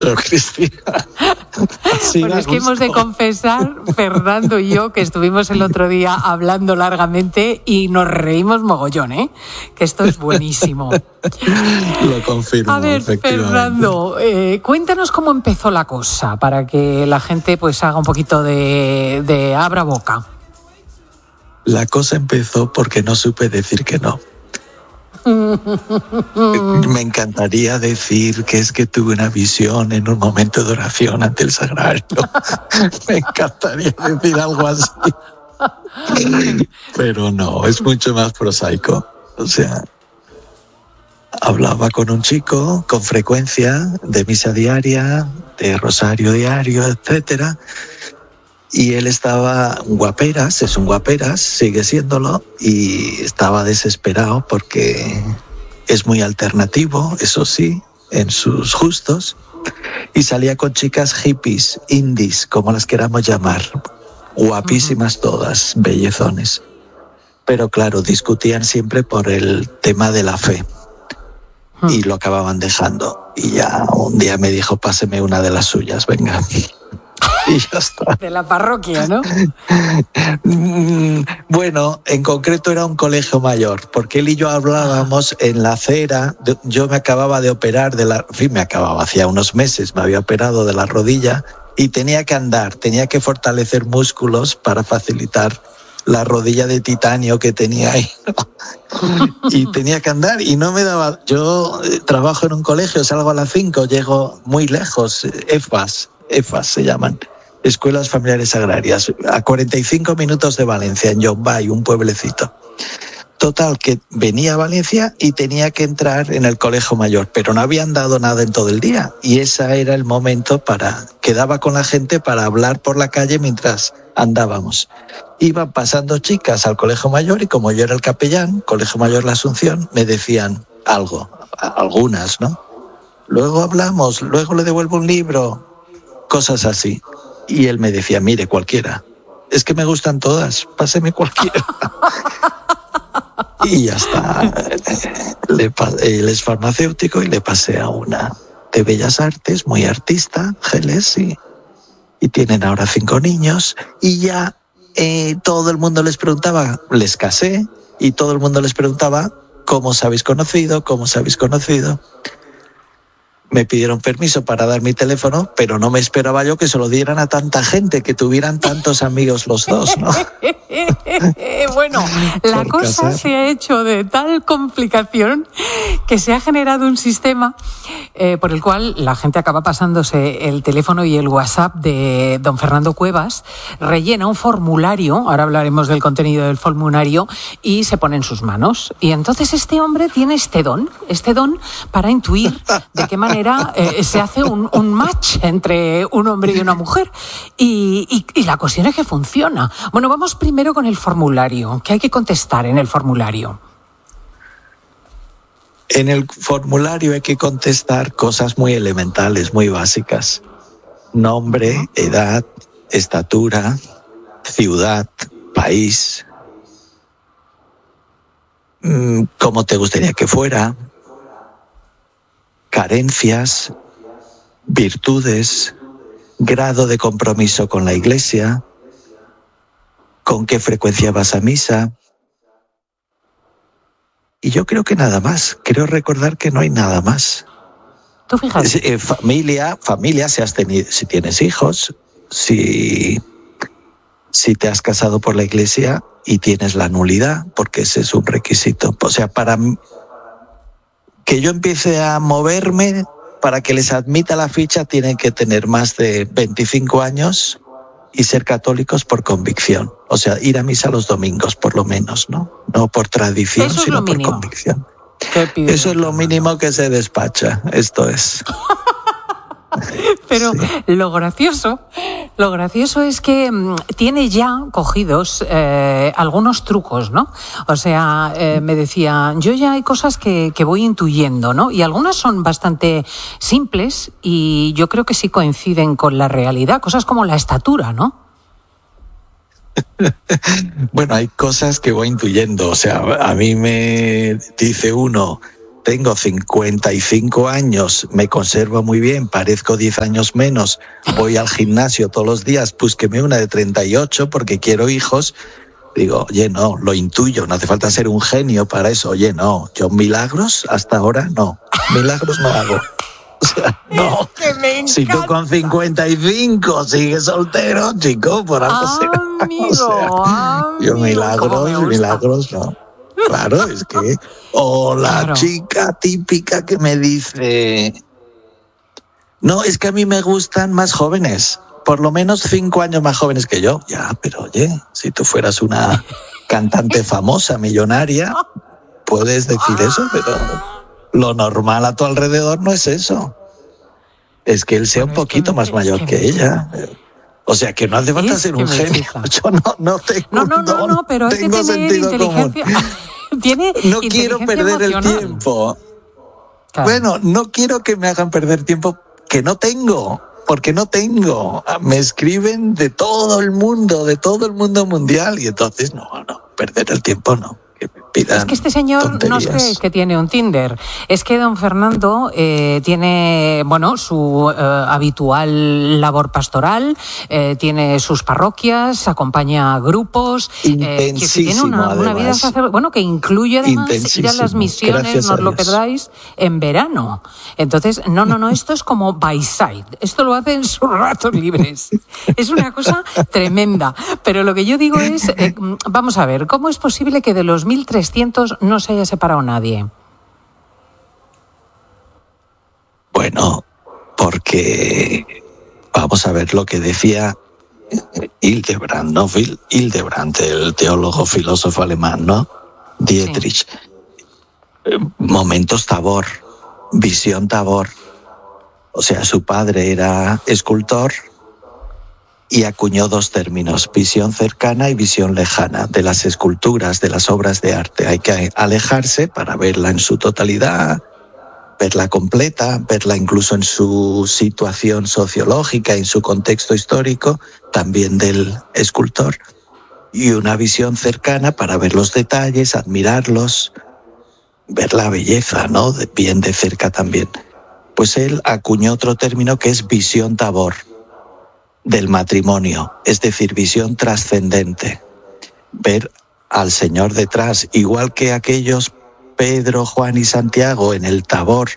Pero Cristina, bueno, es que hemos de confesar, Fernando y yo, que estuvimos el otro día hablando largamente y nos reímos mogollón, ¿eh? Que esto es buenísimo. Lo confirmo. A ver, Fernando, cuéntanos cómo empezó la cosa para que la gente pues haga un poquito de abra boca. La cosa empezó porque no supe decir que no. Me encantaría decir que es que tuve una visión en un momento de oración ante el sagrario. Me encantaría decir algo así. Pero no, es mucho más prosaico. O sea, hablaba con un chico con frecuencia de misa diaria, de rosario diario, etcétera. Y él estaba guaperas, es un guaperas, sigue siéndolo, y estaba desesperado porque es muy alternativo, eso sí, en sus gustos, y salía con chicas hippies, indies, como las queramos llamar, guapísimas todas, bellezones. Pero claro, discutían siempre por el tema de la fe, y lo acababan dejando. Y ya un día me dijo, páseme una de las suyas, venga. Y ya está. De la parroquia, ¿no? Bueno, en concreto era un colegio mayor, porque él y yo hablábamos en la acera. Yo me acababa de operar hacía unos meses, me había operado de la rodilla y tenía que andar, tenía que fortalecer músculos para facilitar la rodilla de titanio que tenía ahí, ¿no? Y tenía que andar y no me daba. Yo trabajo en un colegio, salgo a las 5, llego muy lejos, EFAS se llaman, Escuelas Familiares Agrarias, a 45 minutos de Valencia, en Llombay, un pueblecito. Total, que venía a Valencia y tenía que entrar en el colegio mayor, pero no habían dado nada en todo el día. Y ese era el momento quedaba con la gente para hablar por la calle mientras andábamos. Iban pasando chicas al colegio mayor y como yo era el capellán, Colegio Mayor La Asunción, me decían algo, algunas, ¿no? Luego hablamos, luego le devuelvo un libro, cosas así. Y él me decía, mire, cualquiera. Es que me gustan todas, páseme cualquiera. Y ya está. Él es farmacéutico y le pasé a una de Bellas Artes, muy artista, Geles, y tienen ahora 5 niños. Y ya todo el mundo les preguntaba, les casé, y todo el mundo les preguntaba, ¿cómo os habéis conocido? ¿Cómo os habéis conocido? Me pidieron permiso para dar mi teléfono, pero no me esperaba yo que se lo dieran a tanta gente, que tuvieran tantos amigos los dos, ¿no? Bueno, la cosa se ha hecho de tal complicación que se ha generado un sistema por el cual la gente acaba pasándose el teléfono y el WhatsApp de don Fernando Cuevas, rellena un formulario, ahora hablaremos del contenido del formulario, y se pone en sus manos. Y entonces este hombre tiene este don para intuir de qué manera se hace un match entre un hombre y una mujer. Y la cuestión es que funciona. Bueno, vamos primero con el formulario. ¿Qué hay que contestar en el formulario? En el formulario hay que contestar cosas muy elementales, muy básicas. Nombre, edad, estatura, ciudad, país, cómo te gustaría que fuera, carencias, virtudes, grado de compromiso con la Iglesia, con qué frecuencia vas a misa. Y yo creo que nada más. Creo recordar que no hay nada más. Tú fíjate. Familia, si tienes hijos, si te has casado por la Iglesia y tienes la nulidad, porque ese es un requisito. O sea, para que yo empiece a moverme, para que les admita la ficha, tienen que tener más de 25 años y ser católicos por convicción. O sea, ir a misa los domingos, por lo menos, ¿no? No por tradición, sino por convicción. Eso es lo mínimo que se despacha, esto es. Pero sí. Lo gracioso es que tiene ya cogidos algunos trucos, ¿no? O sea, me decía, yo ya hay cosas que voy intuyendo, ¿no? Y algunas son bastante simples y yo creo que sí coinciden con la realidad, cosas como la estatura, ¿no? Bueno, hay cosas que voy intuyendo. O sea, a mí me dice uno, tengo 55 años, me conservo muy bien, parezco 10 años menos, voy al gimnasio todos los días, búsqueme una de 38 porque quiero hijos. Digo, oye, no, lo intuyo, no hace falta ser un genio para eso. Oye, no, yo milagros hasta ahora no, milagros no hago. O sea, no, si tú con 55 sigues soltero, chico, por algo será. O sea, yo milagros no. Claro, es que... O la chica típica que me dice... No, es que a mí me gustan más jóvenes, por lo menos 5 años más jóvenes que yo. Ya, pero oye, si tú fueras una cantante famosa, millonaria, puedes decir eso, pero lo normal a tu alrededor no es eso. Es que él sea un poquito más mayor que ella. O sea, que no hace falta ser un genio. Yo no tengo no, pero hay que tener inteligencia. No quiero perder el tiempo. Claro. Bueno, no quiero que me hagan perder tiempo que no tengo, porque no tengo. Me escriben de todo el mundo mundial, y entonces no, perder el tiempo no. Es que este señor tonterías. No os creéis que tiene un Tinder. Es que don Fernando tiene, su habitual labor pastoral, tiene sus parroquias, acompaña grupos, que tiene una vida sacerdotal, que incluye además ir a las misiones, no os lo perdáis, en verano. Entonces, no, esto es como by side. Esto lo hace en sus ratos libres. Es una cosa tremenda. Pero lo que yo digo es, vamos a ver, ¿cómo es posible que de los 1.300 no se haya separado nadie? Bueno, porque vamos a ver lo que decía Hildebrand, ¿no? Hildebrand, el teólogo filósofo alemán, ¿no? Dietrich. Sí. Momentos Tabor, visión Tabor. O sea, su padre era escultor y acuñó 2 términos, visión cercana y visión lejana, de las esculturas, de las obras de arte. Hay que alejarse para verla en su totalidad, verla completa, verla incluso en su situación sociológica, en su contexto histórico, también del escultor. Y una visión cercana para ver los detalles, admirarlos, ver la belleza, ¿no? Bien de cerca también. Pues él acuñó otro término que es visión Tabor, del matrimonio, es decir, visión trascendente, ver al Señor detrás, igual que aquellos Pedro, Juan y Santiago en el Tabor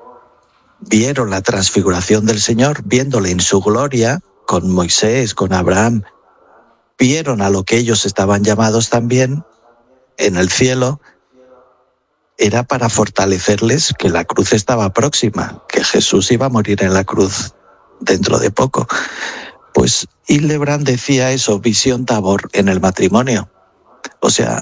vieron la transfiguración del Señor, viéndole en su gloria, con Moisés, con Abraham, vieron a lo que ellos estaban llamados también en el cielo. Era para fortalecerles que la cruz estaba próxima, que Jesús iba a morir en la cruz dentro de poco. Pues Hildebrand decía eso, visión Tabor en el matrimonio. O sea,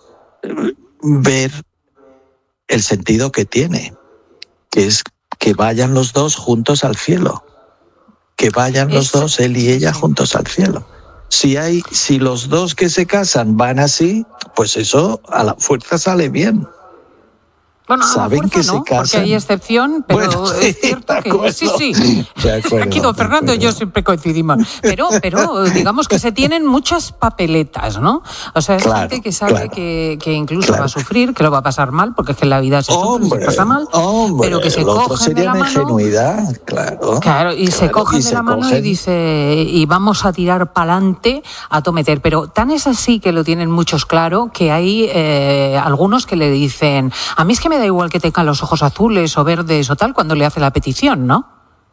ver el sentido que tiene, que es que vayan los dos juntos al cielo, que vayan los dos, él y ella, juntos al cielo. Si los dos que se casan van así, pues eso a la fuerza sale bien. Bueno, saben que no, se casan. Porque hay excepción, pero bueno, es cierto que sí. Aquí don Fernando y yo siempre coincidimos. Pero digamos que se tienen muchas papeletas, ¿no? O sea, es gente que sabe que incluso va a sufrir, que lo va a pasar mal, porque es que en la vida se sufre, se pasa mal, pero que se cogen de la mano. Ingenuidad, claro, y se cogen de la mano y dice, y vamos a tirar pa'lante a tometer. Pero tan es así que lo tienen muchos claro, que hay algunos que le dicen, a mí es que me da igual que tenga los ojos azules o verdes o tal cuando le hace la petición, ¿no?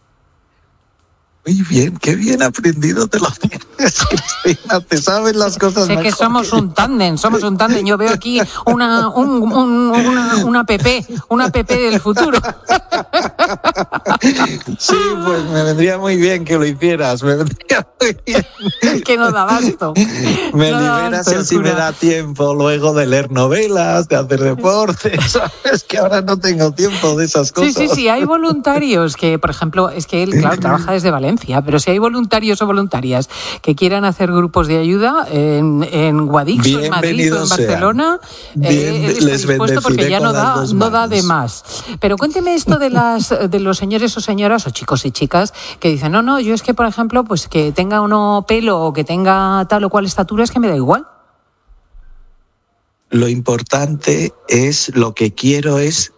Muy bien, qué bien aprendido te lo tienes, Cristina, te sabes las cosas sé que somos un tándem. Yo veo aquí una PP del futuro. Sí, pues me vendría muy bien que lo hicieras, me vendría muy bien. Que no da abasto. Me liberas y así me da tiempo luego de leer novelas, de hacer deporte, ¿sabes? Que ahora no tengo tiempo de esas cosas. Sí, hay voluntarios que, por ejemplo, es que él, claro, trabaja desde Valencia, pero si hay voluntarios o voluntarias que quieran hacer grupos de ayuda en Guadix, en Madrid o en Barcelona, él está dispuesto porque ya no da de más. Pero cuénteme esto de los señores o señoras o chicos y chicas que dicen, no, yo es que, por ejemplo, pues que tenga uno pelo o que tenga tal o cual estatura es que me da igual. Lo importante es, lo que quiero es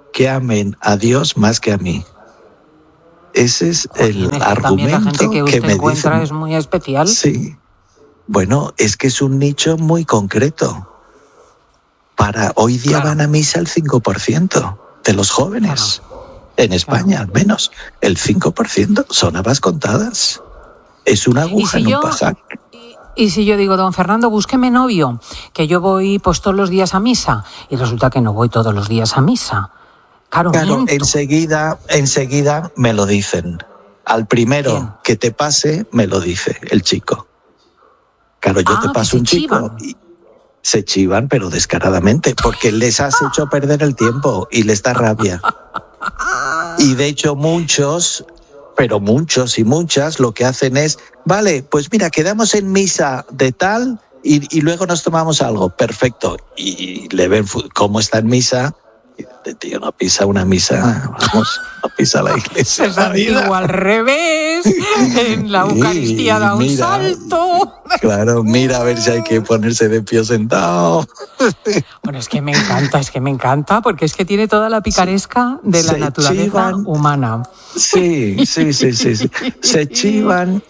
que amen a Dios más que a mí. Ese es el argumento también la gente que usted me encuentra dicen. Es muy especial. Sí. Bueno, es que es un nicho muy concreto. Hoy día van a misa el 5% de los jóvenes. En España, al menos. El 5% son habas contadas. Es una aguja en un pajar. Y si yo digo, don Fernando, búsqueme novio, que yo voy pues todos los días a misa, y resulta que no voy todos los días a misa. Claro, enseguida me lo dicen. Al primero ¿Quién? que te pase, me lo dice el chico. Claro, yo te paso un chico y se chivan, pero descaradamente, porque les has hecho perder el tiempo y les da rabia. Y de hecho muchos y muchas lo que hacen es, vale, pues mira, quedamos en misa de tal y luego nos tomamos algo. Perfecto. Y le ven cómo está en misa. Este tío no pisa una misa, vamos, no pisa la iglesia. Es antiguo al revés, en la Eucaristía da un salto. Claro, mira a ver si hay que ponerse de pie sentado. Bueno, es que me encanta, porque es que tiene toda la picaresca de la naturaleza humana. Sí. Se chivan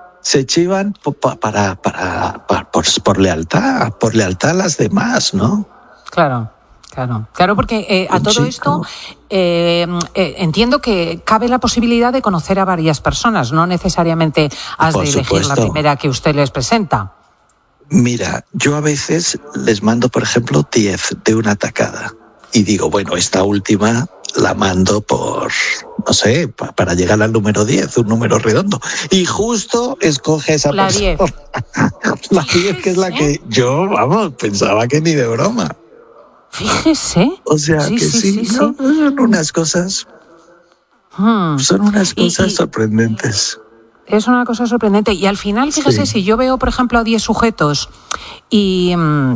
por lealtad a las demás, ¿no? Claro, porque a todo esto entiendo que cabe la posibilidad de conocer a varias personas, no necesariamente has de elegir la primera que usted les presenta. Mira, yo a veces les mando, por ejemplo, 10 de una tacada y digo, bueno, esta última la mando por, no sé, para llegar al número 10, un número redondo. Y justo escoge esa persona. 10. La 10, que es la que yo, pensaba que ni de broma. Fíjese. O sea, sí. Son unas cosas. Son unas cosas sorprendentes. Es una cosa sorprendente. Y al final, fíjese, si yo veo, por ejemplo, a 10 sujetos y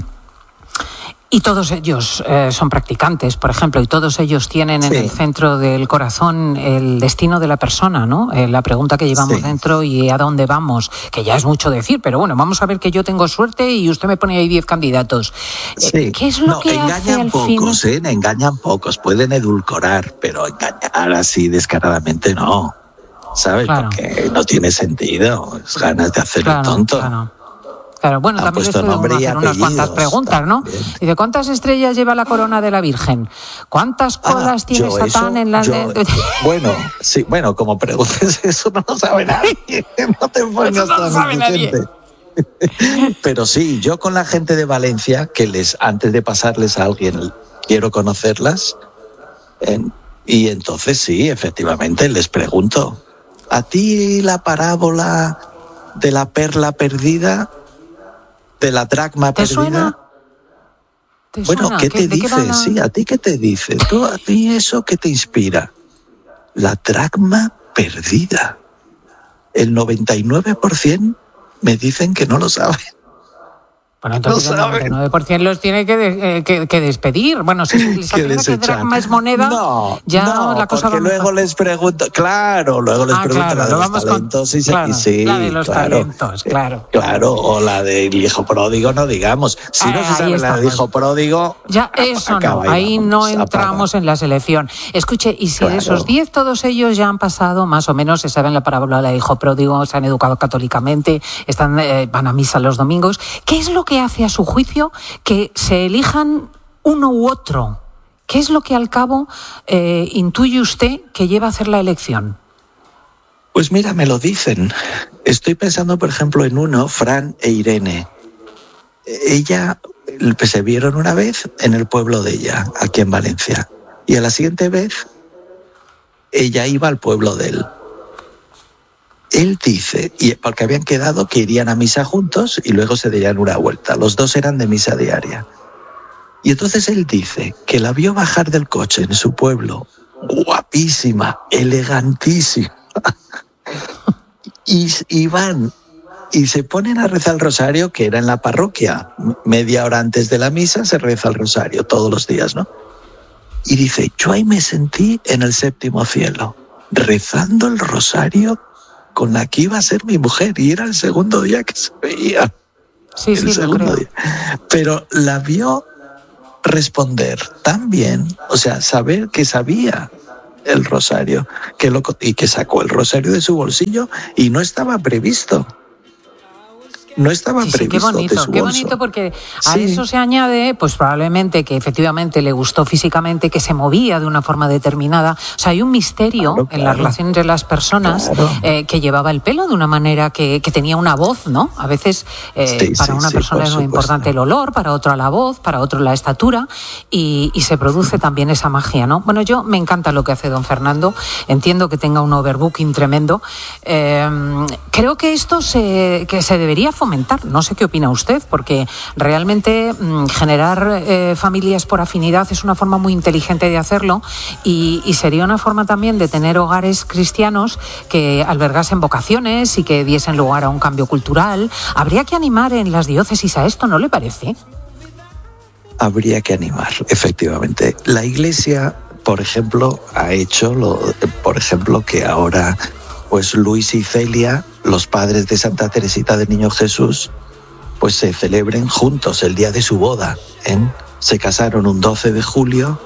todos ellos son practicantes, por ejemplo, y todos ellos tienen en el centro del corazón el destino de la persona, ¿no? La pregunta que llevamos dentro y a dónde vamos, que ya es mucho decir, pero bueno, vamos a ver que yo tengo suerte y usted me pone ahí 10 candidatos. Sí. ¿Qué es lo que hace al pocos, final? Engañan pocos, pueden edulcorar, pero engañar así descaradamente no, ¿sabes? Claro. Porque no tiene sentido, es ganas de hacer el tonto. Claro, bueno, también les puede uno hacer unas cuantas preguntas, ¿no? Y de ¿cuántas estrellas lleva la corona de la Virgen? ¿Cuántas colas tiene Satán en la... Bueno, como preguntes eso no lo sabe nadie. No te pongas tan inocente. Pero sí, yo con la gente de Valencia, que antes de pasarles a alguien, quiero conocerlas, y entonces sí, efectivamente, les pregunto, ¿a ti la parábola de la perla perdida, de la dracma perdida? ¿Suena? Bueno, ¿qué te dice? Sí, ¿a ti qué te dice? ¿A ti eso qué te inspira? La dracma perdida. El 99% me dicen que no lo saben. Bueno, entonces el 99% los tiene que despedir. Bueno, si les aclara que dracma es moneda, la cosa porque va luego les pregunto, luego les pregunto la de los talentos la de los talentos, claro. Claro, o la del hijo pródigo, no digamos. Si no se sabe la del hijo pródigo, ya eso no, ahí no entramos en la selección. Escuche, y si de esos 10 todos ellos ya han pasado, más o menos, se saben la parábola del hijo pródigo, se han educado católicamente, van a misa los domingos, ¿qué es lo que hace a su juicio que se elijan uno u otro? ¿Qué es lo que al cabo intuye usted que lleva a hacer la elección? Pues mira, me lo dicen. Estoy pensando, por ejemplo, en uno, Fran e Irene. Ella se vieron una vez en el pueblo de ella, aquí en Valencia. Y a la siguiente vez, ella iba al pueblo de él. Él dice, porque habían quedado que irían a misa juntos y luego se darían una vuelta. Los dos eran de misa diaria. Y entonces él dice que la vio bajar del coche en su pueblo, guapísima, elegantísima. Y van y se ponen a rezar el rosario, que era en la parroquia. Media hora antes de la misa se reza el rosario todos los días, ¿no? Y dice, yo ahí me sentí en el séptimo cielo, rezando el rosario con la que iba a ser mi mujer, y era el segundo día que se veía. Sí, el segundo día. Pero la vio responder tan bien, o sea, saber que sabía el rosario, y que sacó el rosario de su bolsillo y no estaba previsto. No estaba previsto. Qué bonito, porque a eso se añade, pues probablemente que efectivamente le gustó físicamente, que se movía de una forma determinada. O sea, hay un misterio en la relación entre las personas, que llevaba el pelo de una manera que tenía una voz, ¿no? A veces para una persona es muy importante el olor, para otra la voz, para otro la estatura, y se produce también esa magia, ¿no? Bueno, yo me encanta lo que hace don Fernando, entiendo que tenga un overbooking tremendo. Creo que esto se debería fomentar. No sé qué opina usted, porque realmente generar familias por afinidad es una forma muy inteligente de hacerlo y sería una forma también de tener hogares cristianos que albergasen vocaciones y que diesen lugar a un cambio cultural. Habría que animar en las diócesis a esto, ¿no le parece? Habría que animar, efectivamente. La Iglesia, por ejemplo, ha hecho que ahora pues Luis y Celia, los padres de Santa Teresita del Niño Jesús, pues se celebren juntos el día de su boda, ¿eh? Se casaron un 12 de julio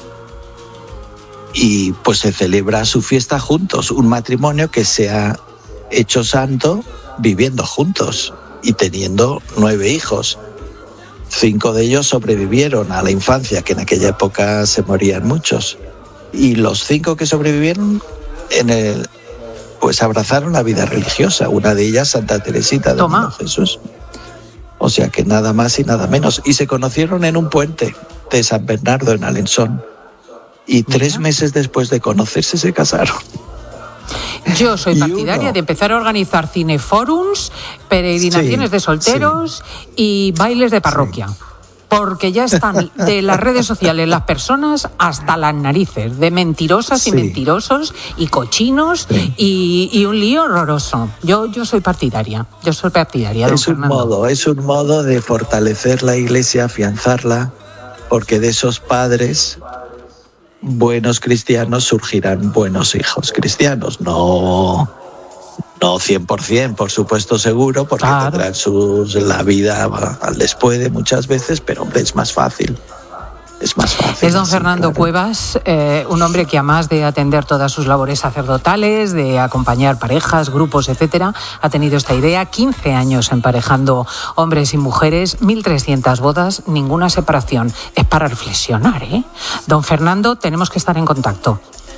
y pues se celebra su fiesta juntos, un matrimonio que se ha hecho santo viviendo juntos y teniendo 9 hijos. 5 de ellos sobrevivieron a la infancia, que en aquella época se morían muchos. Y los 5 que sobrevivieron pues abrazaron la vida religiosa, una de ellas Santa Teresita del Niño Jesús. O sea que nada más y nada menos. Y se conocieron en un puente de San Bernardo en Alençon. Y 3 meses después de conocerse se casaron. Yo soy partidaria de empezar a organizar cinefórums, peregrinaciones de solteros y bailes de parroquia. Porque ya están de las redes sociales las personas hasta las narices, de mentirosas y mentirosos y cochinos y un lío horroroso. Yo soy partidaria. Es un modo de fortalecer la Iglesia, afianzarla, porque de esos padres buenos cristianos surgirán buenos hijos cristianos. No 100%, por supuesto, seguro, porque tendrán la vida al después muchas veces, pero hombre, es más fácil. Es don Fernando Cuevas, un hombre que además de atender todas sus labores sacerdotales, de acompañar parejas, grupos, etcétera, ha tenido esta idea, 15 años emparejando hombres y mujeres, 1.300 bodas, ninguna separación. Es para reflexionar, ¿eh? Don Fernando, tenemos que estar en contacto.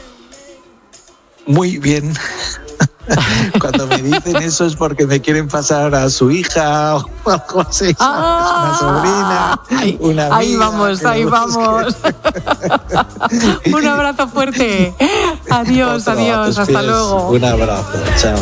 Muy bien. Cuando me dicen eso es porque me quieren pasar a su hija o algo así, una sobrina, una amiga. Ahí vamos. Un abrazo fuerte. Adiós, hasta luego. Un abrazo, chao.